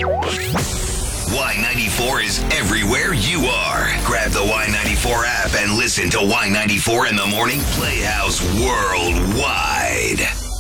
Y94 is everywhere you are. Grab the Y94 app and listen to Y94 in the Morning Playhouse worldwide.